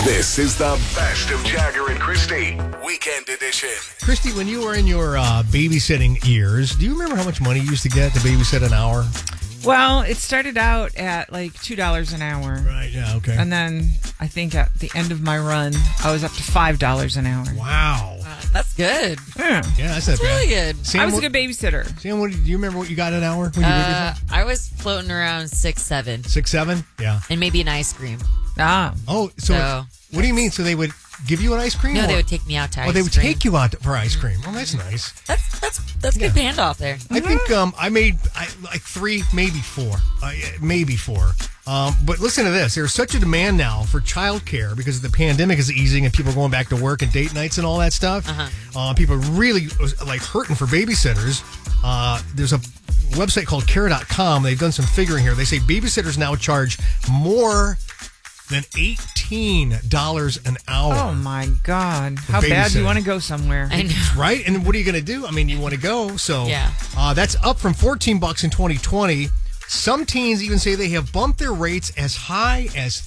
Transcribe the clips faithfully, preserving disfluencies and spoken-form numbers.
This is the best of Jagger and Christy, Weekend Edition. Christy, when you were in your uh, babysitting years, do you remember how much money you used to get to babysit an hour? Well, it started out at like two dollars an hour. Right, yeah, okay. And then I think at the end of my run, I was up to five dollars an hour. Wow. Uh, that's good. Yeah. Yeah, that's not That's bad. really good. Sam, I was what, a good babysitter. Sam, what, do you remember what you got an hour when you Uh, babysat? I was floating around six, seven, Six, seven? Yeah. and maybe an ice cream. Ah. Oh, so, So- what do you mean? So they would give you an ice cream? No, or- they would take me out to ice Oh, they would cream. take you out for ice cream. Oh, that's nice. That's that's that's good Yeah. handoff there. I think um, I made I, like three, maybe four, uh, maybe four. Um, but listen to this: there's such a demand now for childcare because the pandemic is easing and people are going back to work and date nights and all that stuff. Uh-huh. Uh, people are really like hurting for babysitters. Uh, there's a website called care dot com. They've done some figuring here. They say babysitters now charge more than eighteen dollars an hour. Oh, my God. How bad do babysitting. you want to go somewhere? I know. Right? And what are you going to do? I mean, you want to go. So Yeah. uh, that's up from fourteen bucks in twenty twenty. Some teens even say they have bumped their rates as high as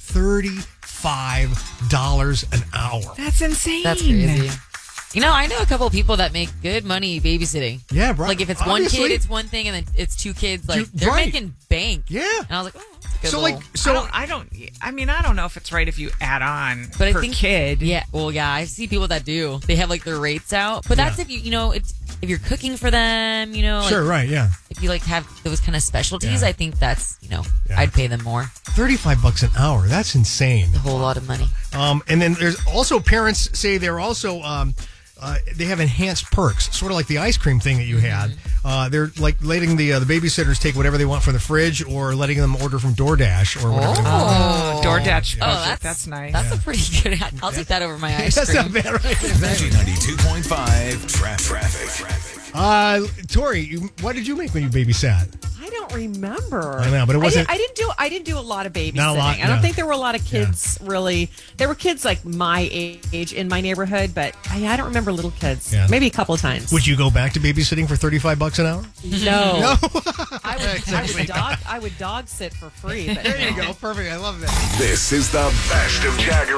thirty-five dollars an hour. That's insane. That's crazy. You know, I know a couple of people that make good money babysitting. Yeah, right. Like if it's Obviously. one kid, it's one thing, and then it's two kids. Like You- they're right. making bank. Yeah. And I was like, oh, that's a good So little- like I so don't, I don't, I mean, I don't know if it's right if you add on But I per think kid. Yeah, well, yeah, I see people that do. They have like their rates out, but that's Yeah. if you, you know, it's if you're cooking for them, you know, like, sure, right, yeah. if you like have those kind of specialties, Yeah. I think that's you know, Yeah. I'd pay them more. thirty-five bucks an hour. That's insane. A whole lot of money. Um, and then there's also parents say they're also um, uh, they have enhanced perks, sort of like the ice cream thing that you had. Uh, they're like letting the uh, the babysitters take whatever they want from the fridge, or letting them order from DoorDash or whatever. they want. Oh, DoorDash. Oh, budget. that's that's nice. That's a pretty good. I'll take that over my ice That's cream. not bad, right? Magic ninety-two point five Traffic. Uh, Tori, you, what did you make when you babysat? I don't remember. I know, but it wasn't- I, did, I didn't do. I didn't do a lot of babysitting. Not a lot, I don't no. think there were a lot of kids really. There were kids like my age in my neighborhood, but I, I don't remember little kids. Yeah. Maybe a couple of times. Would you go back to babysitting for thirty-five bucks an hour? No. No. I would. I would dog. I would dog sit for free. But There you go. Perfect. I love that. This is the best of Jagger